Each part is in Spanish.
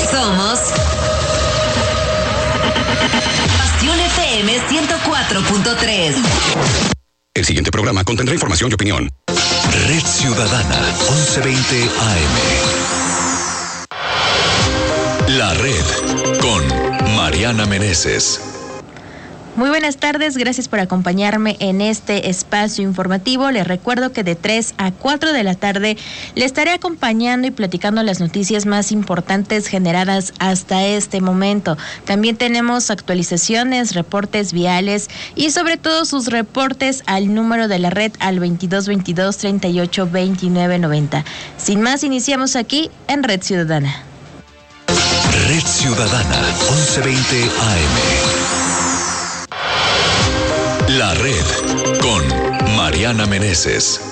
Somos Pasión FM 104.3. El siguiente programa contendrá información y opinión. Red Ciudadana, 1120 AM. La Red, con Mariana Meneses. Muy buenas tardes, gracias por acompañarme en este espacio informativo. Les recuerdo que de 3 a 4 de la tarde le estaré acompañando y platicando las noticias más importantes generadas hasta este momento. También tenemos actualizaciones, reportes viales y sobre todo sus reportes al número de la red al 2222 38 29 90. Sin más, iniciamos aquí en Red Ciudadana. Red Ciudadana, 1120 AM. La Red, con Mariana Meneses.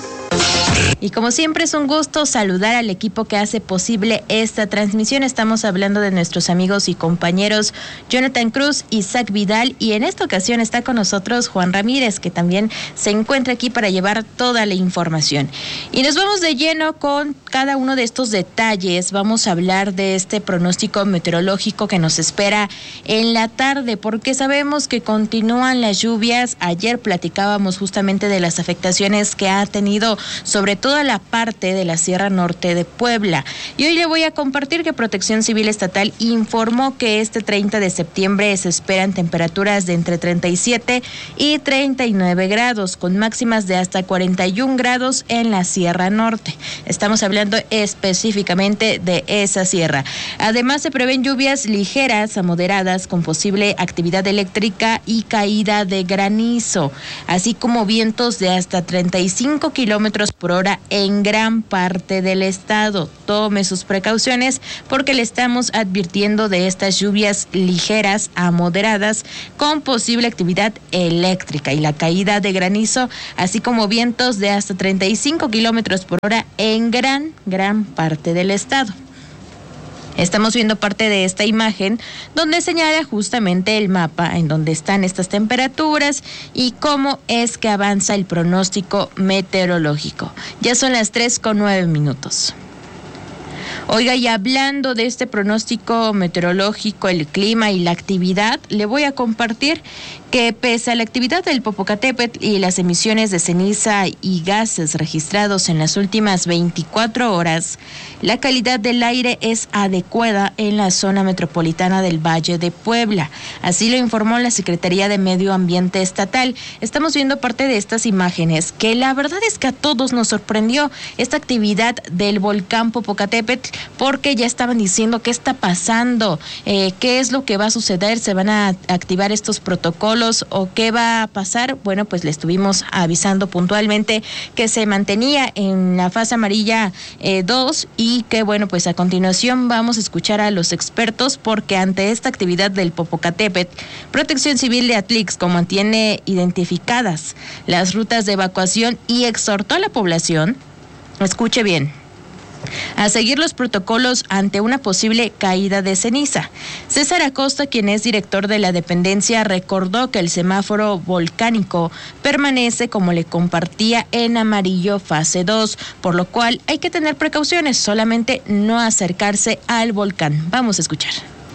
Y como siempre es un gusto saludar al equipo que hace posible esta transmisión. Estamos hablando de nuestros amigos y compañeros Jonathan Cruz, Isaac Vidal, y en esta ocasión está con nosotros Juan Ramírez, que también se encuentra aquí para llevar toda la información. Y nos vamos de lleno con cada uno de estos detalles. Vamos a hablar de este pronóstico meteorológico que nos espera en la tarde, porque sabemos que continúan las lluvias. Ayer platicábamos justamente de las afectaciones que ha tenido sobre toda la parte de la Sierra Norte de Puebla. Y hoy le voy a compartir que Protección Civil Estatal informó que este 30 de septiembre se esperan temperaturas de entre 37 y 39 grados, con máximas de hasta 41 grados en la Sierra Norte. Estamos hablando específicamente de esa sierra. Además, se prevén lluvias ligeras a moderadas con posible actividad eléctrica y caída de granizo, así como vientos de hasta 35 kilómetros por hora en gran parte del estado. Tome sus precauciones porque le estamos advirtiendo de estas lluvias ligeras a moderadas con posible actividad eléctrica y la caída de granizo, así como vientos de hasta 35 kilómetros por hora en gran parte del estado. Estamos viendo parte de esta imagen donde señala justamente el mapa en donde están estas temperaturas y cómo es que avanza el pronóstico meteorológico. Ya son las 3:09. Oiga, y hablando de este pronóstico meteorológico, el clima y la actividad, le voy a compartir que pese a la actividad del Popocatépetl y las emisiones de ceniza y gases registrados en las últimas 24 horas, la calidad del aire es adecuada en la zona metropolitana del Valle de Puebla. Así lo informó la Secretaría de Medio Ambiente Estatal. Estamos viendo parte de estas imágenes que la verdad es que a todos nos sorprendió esta actividad del volcán Popocatépetl, porque ya estaban diciendo qué está pasando, qué es lo que va a suceder, se van a activar estos protocolos o qué va a pasar. Bueno, pues le estuvimos avisando puntualmente que se mantenía en la fase amarilla 2 y que bueno, pues a continuación vamos a escuchar a los expertos, porque ante esta actividad del Popocatépetl, Protección Civil de Atlixco mantiene identificadas las rutas de evacuación y exhortó a la población, escuche bien, a seguir los protocolos ante una posible caída de ceniza. César Acosta, quien es director de la dependencia, recordó que el semáforo volcánico permanece, como le compartía, en amarillo fase 2, por lo cual hay que tener precauciones, solamente no acercarse al volcán. Vamos a escuchar.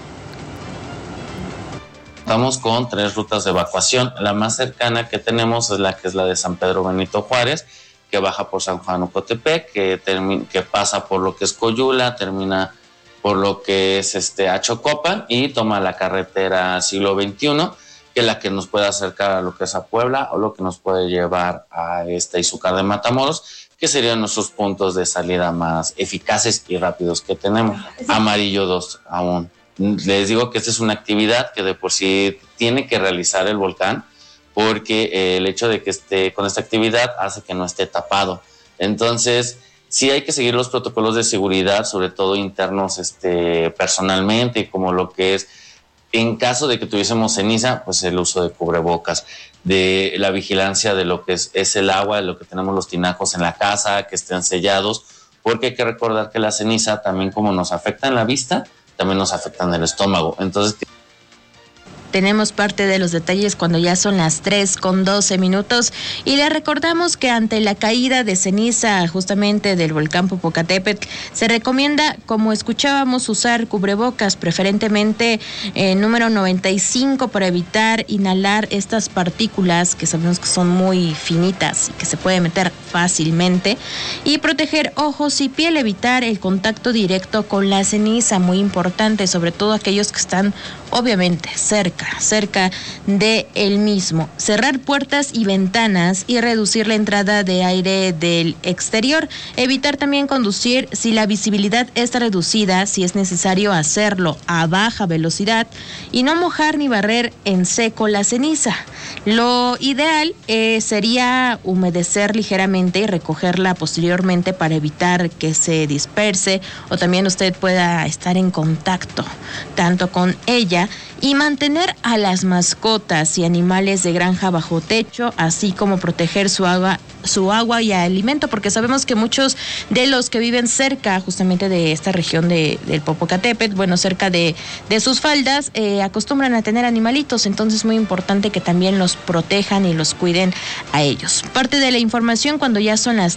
Estamos con 3 rutas de evacuación. La más cercana que tenemos es la de San Pedro Benito Juárez, que baja por San Juan Ocotepec, que pasa por lo que es Coyula, termina por lo que es Achocopan y toma la carretera Siglo XXI, que es la que nos puede acercar a lo que es a Puebla o lo que nos puede llevar a Izúcar de Matamoros, que serían nuestros puntos de salida más eficaces y rápidos que tenemos. Amarillo 2 aún. Les digo que esta es una actividad que de por sí tiene que realizar el volcán, porque el hecho de que esté con esta actividad hace que no esté tapado. Entonces, sí hay que seguir los protocolos de seguridad, sobre todo internos personalmente, como lo que es, en caso de que tuviésemos ceniza, pues el uso de cubrebocas, de la vigilancia de lo que es el agua, de lo que tenemos los tinacos en la casa, que estén sellados, porque hay que recordar que la ceniza también, como nos afecta en la vista, también nos afecta en el estómago. Entonces, tenemos parte de los detalles cuando ya son las 3:12. Y le recordamos que ante la caída de ceniza justamente del volcán Popocatépetl, se recomienda, como escuchábamos, usar cubrebocas, preferentemente número 95, para evitar inhalar estas partículas que sabemos que son muy finitas y que se pueden meter fácilmente, y proteger ojos y piel, evitar el contacto directo con la ceniza, muy importante, sobre todo aquellos que están obviamente cerca de el mismo. Cerrar puertas y ventanas y reducir la entrada de aire del exterior. Evitar también conducir si la visibilidad está reducida, si es necesario hacerlo a baja velocidad, y no mojar ni barrer en seco la ceniza. Lo ideal sería humedecer ligeramente y recogerla posteriormente para evitar que se disperse o también usted pueda estar en contacto tanto con ella, y mantener a las mascotas y animales de granja bajo techo, así como proteger su agua y alimento, porque sabemos que muchos de los que viven cerca justamente de esta región del Popocatépetl, bueno, cerca de sus faldas, acostumbran a tener animalitos, entonces es muy importante que también los protejan y los cuiden a ellos. Parte de la información cuando ya son las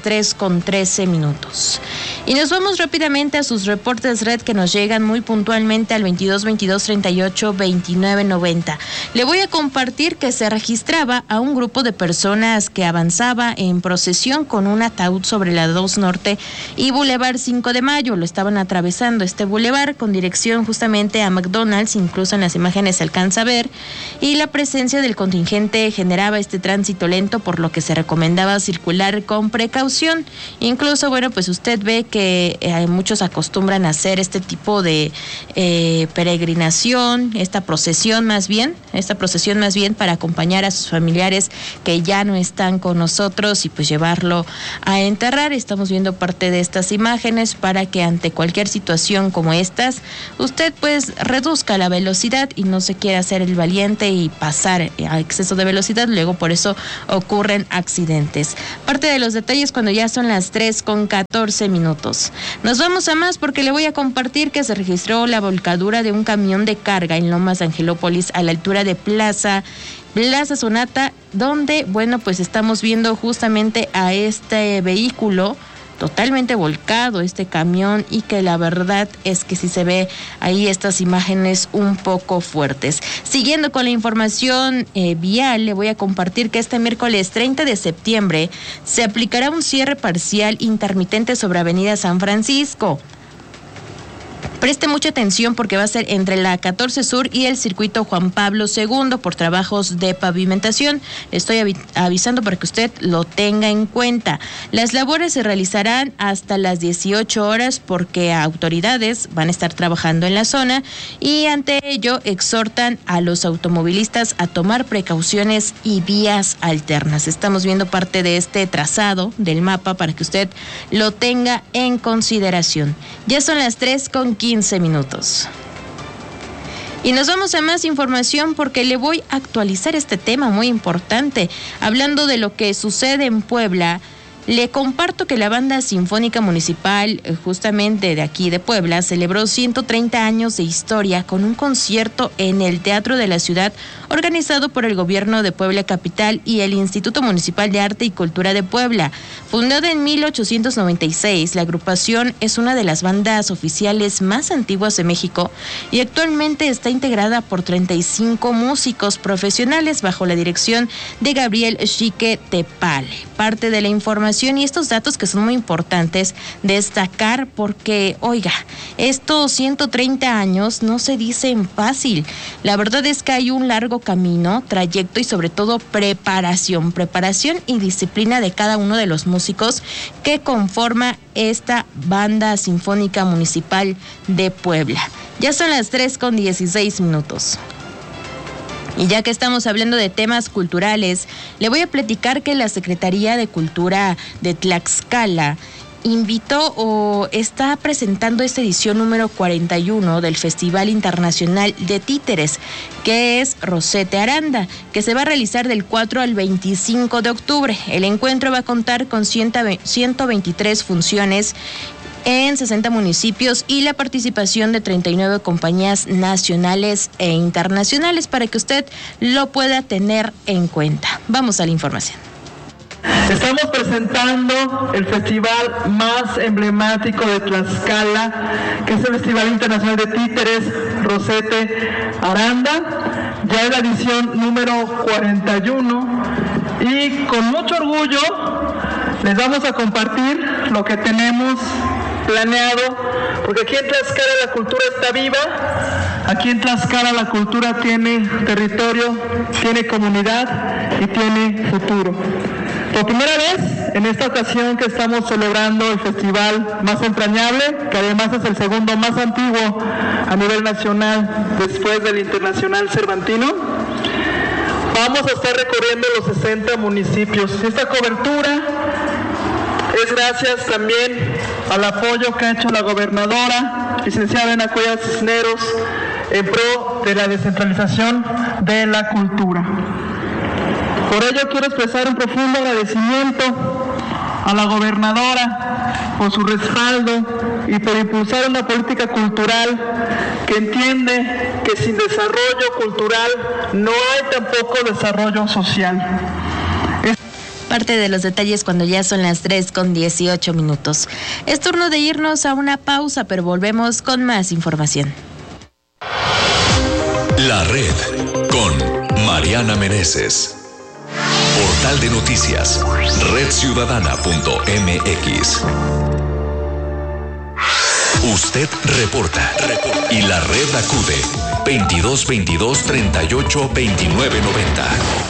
3:13. Y nos vamos rápidamente a sus reportes red que nos llegan muy puntualmente al 22 22 38 29 90. Le voy a compartir que se registraba a un grupo de personas que avanzaba en procesión con un ataúd sobre la 2 Norte y Boulevard 5 de Mayo. Lo estaban atravesando este bulevar con dirección justamente a McDonald's, incluso en las imágenes se alcanza a ver, y la presencia del contingente generaba este tránsito lento, por lo que se recomendaba circular con precaución. Incluso, bueno, pues usted ve que muchos acostumbran a hacer este tipo de peregrinación, esta procesión más bien para acompañar a sus familiares que ya no están con nosotros y pues llevarlo a enterrar. Estamos viendo parte de estas imágenes para que ante cualquier situación como estas, usted pues reduzca la velocidad y no se quiera hacer el valiente y pasar a exceso de velocidad, luego por eso ocurren accidentes. Parte de los detalles cuando ya son las 3:14. Nos vamos a más porque le voy a compartir que se registró la volcadura de un camión de carga en Lomas de Angelópolis a la altura de Plaza Sonata, donde, bueno, pues estamos viendo justamente a este vehículo totalmente volcado, este camión, y que la verdad es que sí se ve ahí estas imágenes un poco fuertes. Siguiendo con la información vial, le voy a compartir que este miércoles 30 de septiembre se aplicará un cierre parcial intermitente sobre Avenida San Francisco. Preste mucha atención porque va a ser entre la 14 Sur y el circuito Juan Pablo II por trabajos de pavimentación. Le estoy avisando para que usted lo tenga en cuenta. Las labores se realizarán hasta las 18 horas porque autoridades van a estar trabajando en la zona y ante ello exhortan a los automovilistas a tomar precauciones y vías alternas. Estamos viendo parte de este trazado del mapa para que usted lo tenga en consideración. Ya son las 3:15. Y nos vamos a más información porque le voy a actualizar este tema muy importante. Hablando de lo que sucede en Puebla, le comparto que la Banda Sinfónica Municipal, justamente de aquí de Puebla, celebró 130 años de historia con un concierto en el Teatro de la Ciudad, organizado por el Gobierno de Puebla Capital y el Instituto Municipal de Arte y Cultura de Puebla. Fundada en 1896, la agrupación es una de las bandas oficiales más antiguas de México y actualmente está integrada por 35 músicos profesionales bajo la dirección de Gabriel Chique Tepale. Parte de la información y estos datos que son muy importantes destacar porque, oiga, estos 130 años no se dicen fácil. La verdad es que hay un largo camino, trayecto y sobre todo preparación y disciplina de cada uno de los músicos que conforma esta Banda Sinfónica Municipal de Puebla. Ya son las 3:16. Y ya que estamos hablando de temas culturales, le voy a platicar que la Secretaría de Cultura de Tlaxcala invitó o está presentando esta edición número 41 del Festival Internacional de Títeres, que es Rosete Aranda, que se va a realizar del 4 al 25 de octubre. El encuentro va a contar con 123 funciones en 60 municipios y la participación de 39 compañías nacionales e internacionales para que usted lo pueda tener en cuenta. Vamos a la información. Estamos presentando el festival más emblemático de Tlaxcala, que es el Festival Internacional de Títeres Rosete Aranda. Ya es la edición número 41 y con mucho orgullo les vamos a compartir lo que tenemos planeado, porque aquí en Tlaxcala la cultura está viva, aquí en Tlaxcala la cultura tiene territorio, tiene comunidad y tiene futuro. Por primera vez, en esta ocasión que estamos celebrando el festival más entrañable, que además es el segundo más antiguo a nivel nacional después del Internacional Cervantino, vamos a estar recorriendo los 60 municipios. Esta cobertura es gracias también al apoyo que ha hecho la gobernadora, licenciada Elena Cuellar Cisneros, en pro de la descentralización de la cultura. Por ello quiero expresar un profundo agradecimiento a la gobernadora por su respaldo y por impulsar una política cultural que entiende que sin desarrollo cultural no hay tampoco desarrollo social. Parte de los detalles cuando ya son las 3:18. Es turno de irnos a una pausa, pero volvemos con más información. La Red con Mariana Meneses. Portal de noticias, redciudadana.mx. Usted reporta y la red acude 2222 38 29 90.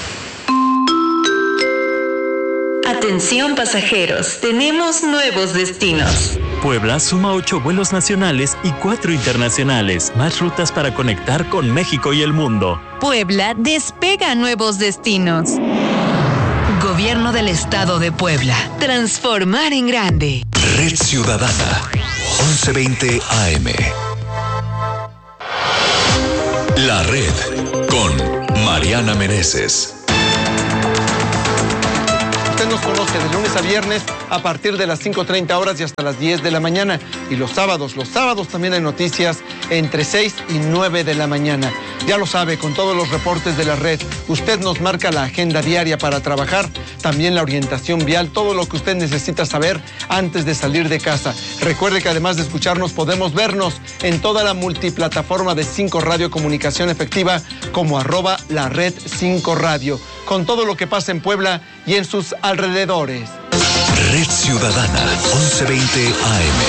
Atención pasajeros, tenemos nuevos destinos. Puebla suma 8 vuelos nacionales y 4 internacionales, más rutas para conectar con México y el mundo. Puebla despega nuevos destinos. Gobierno del Estado de Puebla. Transformar en grande. Red Ciudadana, 1120 AM. La Red con Mariana Meneses. Usted nos conoce de lunes a viernes a partir de las 5:30 horas y hasta las 10 de la mañana. Y los sábados también hay noticias entre 6 y 9 de la mañana. Ya lo sabe, con todos los reportes de la red, usted nos marca la agenda diaria para trabajar, también la orientación vial, todo lo que usted necesita saber antes de salir de casa. Recuerde que además de escucharnos, podemos vernos en toda la multiplataforma de 5 Radio Comunicación Efectiva como @la red 5 Radio, con todo lo que pasa en Puebla y en sus alrededores. Red Ciudadana, 1120 AM.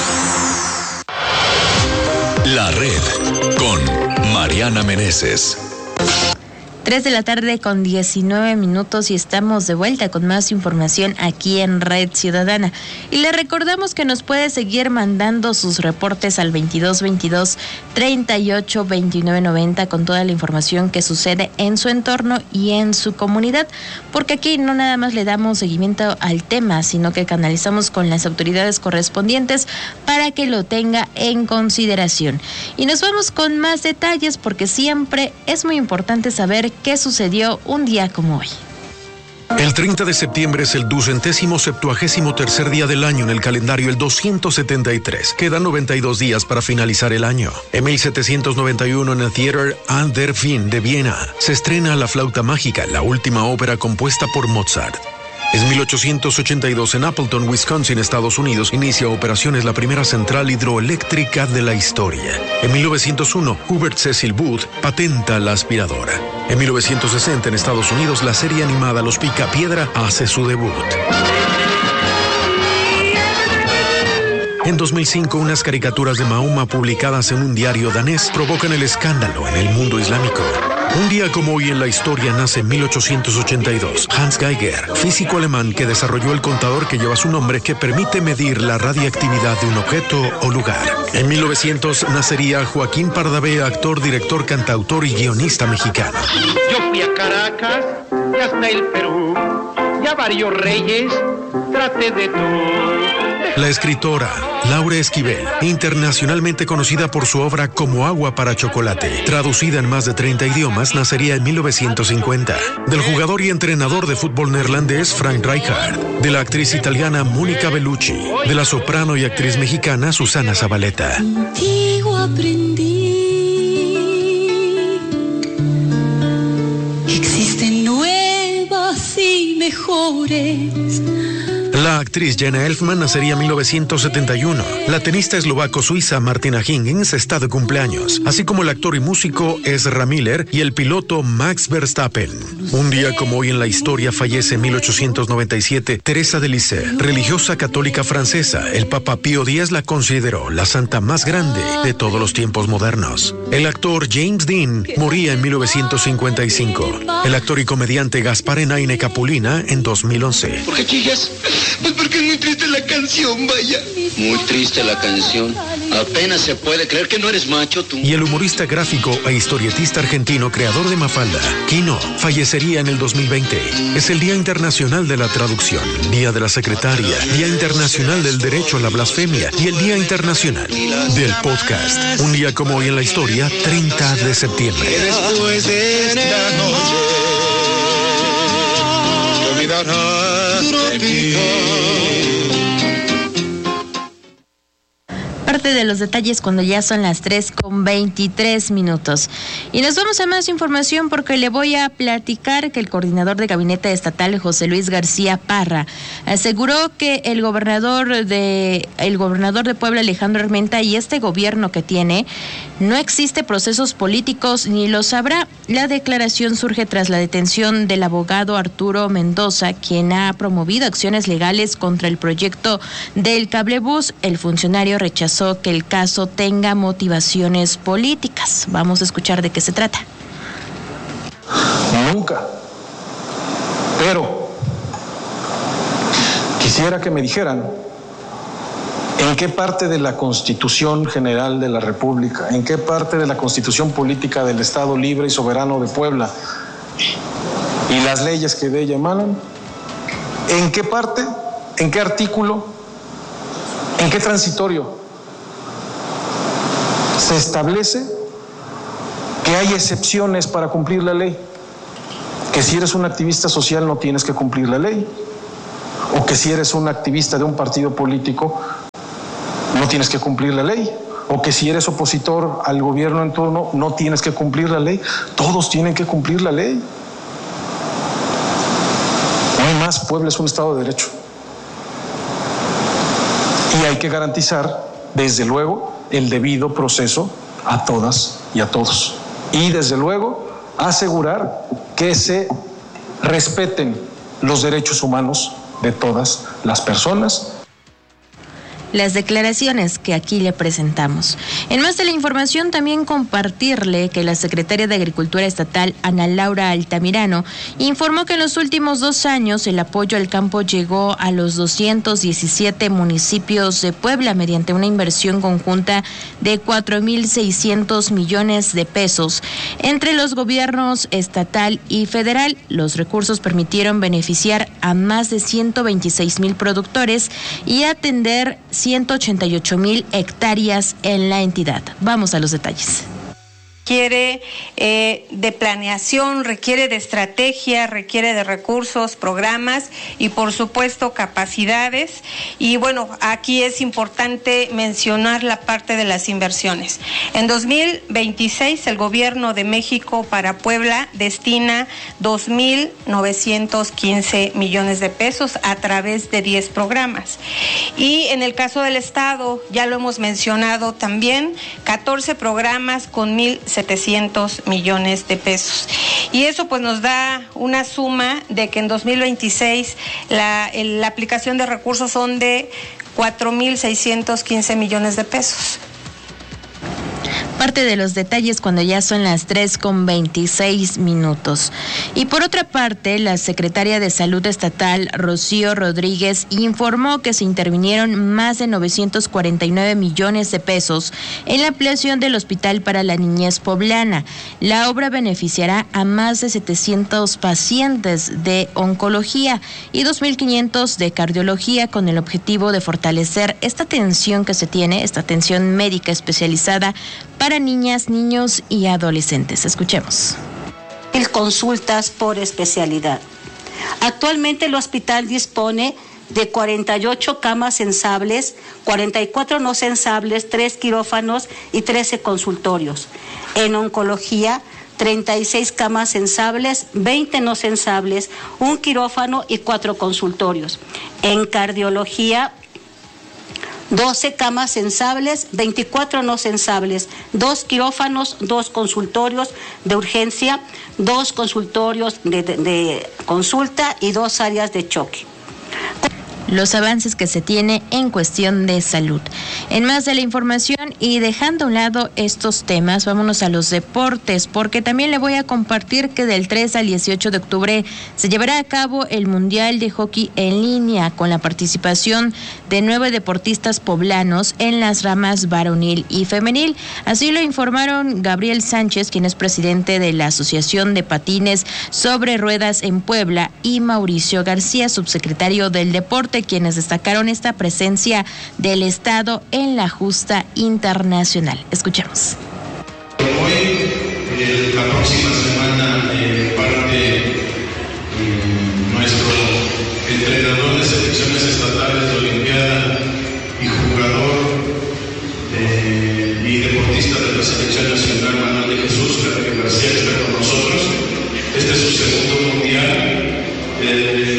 La Red con Mariana Meneses. 3:19 y estamos de vuelta con más información aquí en Red Ciudadana. Y le recordamos que nos puede seguir mandando sus reportes al 2222 38 29 90 con toda la información que sucede en su entorno y en su comunidad, porque aquí no nada más le damos seguimiento al tema, sino que canalizamos con las autoridades correspondientes para que lo tenga en consideración. Y nos vamos con más detalles porque siempre es muy importante saber qué sucedió un día como hoy. El 30 de septiembre es el 273º día del año en el calendario, el 273. Quedan 92 días para finalizar el año. En 1791, en el Theater an der Wien de Viena, se estrena La Flauta Mágica, la última ópera compuesta por Mozart. En 1882, en Appleton, Wisconsin, Estados Unidos, inicia operaciones la primera central hidroeléctrica de la historia. En 1901, Hubert Cecil Booth patenta la aspiradora. En 1960, en Estados Unidos, la serie animada Los Picapiedra hace su debut. En 2005, unas caricaturas de Mahoma publicadas en un diario danés provocan el escándalo en el mundo islámico. Un día como hoy en la historia nace en 1882 Hans Geiger, físico alemán que desarrolló el contador que lleva su nombre, que permite medir la radiactividad de un objeto o lugar. En 1900 nacería Joaquín Pardavé, actor, director, cantautor y guionista mexicano. Yo fui a Caracas y hasta el Perú, y a varios reyes traté de todo. La escritora Laura Esquivel, internacionalmente conocida por su obra Como agua para chocolate, traducida en más de 30 idiomas, nacería en 1950. Del jugador y entrenador de fútbol neerlandés Frank Rijkaard, de la actriz italiana Mónica Bellucci, de la soprano y actriz mexicana Susana Zabaleta. Contigo aprendí. Existen nuevas y mejores. La actriz Jenna Elfman nacería en 1971. La tenista eslovaco-suiza Martina Hingis está de cumpleaños, así como el actor y músico Ezra Miller y el piloto Max Verstappen. Un día como hoy en la historia fallece en 1897 Teresa de Lisieux, religiosa católica francesa. El Papa Pío X la consideró la santa más grande de todos los tiempos modernos. El actor James Dean moría en 1955. El actor y comediante Gaspar Enaine Capulina en 2011. ¿Por qué chillas? Pues porque es muy triste la canción, vaya. Muy triste la canción. Apenas se puede creer que no eres macho tú. Y el humorista gráfico e historietista argentino creador de Mafalda, Quino, fallecería en el 2020. Es el Día Internacional de la Traducción, Día de la Secretaria, Día Internacional del Derecho a la Blasfemia y el Día Internacional del Podcast. Un día como hoy en la historia, 30 de septiembre. Después de esta noche, te olvidarás de mí. Parte de los detalles cuando ya son las 3:23. Y nos vamos a más información porque le voy a platicar que el coordinador de gabinete estatal, José Luis García Parra, aseguró que el gobernador de Puebla, Alejandro Armenta, y este gobierno que tiene, no existe procesos políticos ni los habrá. La declaración surge tras la detención del abogado Arturo Mendoza, quien ha promovido acciones legales contra el proyecto del cablebús. El funcionario rechazó que el caso tenga motivaciones políticas. Vamos a escuchar de qué se trata. Nunca. Pero quisiera que me dijeran en qué parte de la Constitución General de la República, en qué parte de la Constitución Política del Estado Libre y Soberano de Puebla y las leyes que de ella emanan, en qué parte, en qué artículo, en qué transitorio se establece que hay excepciones para cumplir la ley, que si eres un activista social no tienes que cumplir la ley, o que si eres un activista de un partido político no tienes que cumplir la ley, o que si eres opositor al gobierno en turno no tienes que cumplir la ley. Todos tienen que cumplir la ley. No hay más. Puebla es un Estado de Derecho y hay que garantizar, desde luego, el debido proceso a todas y a todos. Y desde luego asegurar que se respeten los derechos humanos de todas las personas. Las declaraciones que aquí le presentamos. En más de la información, también compartirle que la secretaria de Agricultura Estatal, Ana Laura Altamirano, informó que en los últimos 2 años el apoyo al campo llegó a los 217 municipios de Puebla mediante una inversión conjunta de 4,600 millones de pesos. Entre los gobiernos estatal y federal, los recursos permitieron beneficiar a más de 126,000 productores y atender 188,000 hectáreas en la entidad. Vamos a los detalles. Requiere de planeación, requiere de estrategia, requiere de recursos, programas y por supuesto capacidades. Y bueno, aquí es importante mencionar la parte de las inversiones. En 2026 el gobierno de México para Puebla destina 2,915 millones de pesos a través de 10 programas. Y en el caso del Estado, ya lo hemos mencionado también, 14 programas con 1,700 millones de pesos. Y eso pues nos da una suma de que en 2026 la aplicación de recursos son de 4,615 millones de pesos. Parte de los detalles cuando ya son las 3:26. Y por otra parte, la secretaria de Salud Estatal, Rocío Rodríguez, informó que se intervinieron más de 949 millones de pesos en la ampliación del Hospital para la Niñez Poblana. La obra beneficiará a más de 700 pacientes de oncología y 2.500 de cardiología, con el objetivo de fortalecer esta atención que se tiene, esta atención médica especializada para niñas, niños y adolescentes. Escuchemos. Consultas por especialidad. Actualmente el hospital dispone de 48 camas sensables, 44 no sensables, 3 quirófanos y 13 consultorios. En oncología, 36 camas sensables, 20 no sensables, 1 quirófano y 4 consultorios. En cardiología, 12 camas sensables, 24 no sensables, 2 quirófanos, 2 consultorios de urgencia, 2 consultorios de consulta y 2 áreas de choque. Los avances que se tiene en cuestión de salud. En más de la información y dejando a un lado estos temas, vámonos a los deportes, porque también le voy a compartir que del 3 al 18 de octubre se llevará a cabo el Mundial de Hockey en línea, con la participación de 9 deportistas poblanos en las ramas varonil y femenil. Así lo informaron Gabriel Sánchez, quien es presidente de la Asociación de Patines sobre Ruedas en Puebla, y Mauricio García, subsecretario del Deporte, quienes destacaron esta presencia del Estado en la justa internacional. Escuchemos. Hoy, la próxima semana, parte nuestro entrenador de selecciones estatales de Olimpiada y jugador y deportista de la Selección Nacional, Manuel de Jesús García, está con nosotros. Este es su segundo mundial.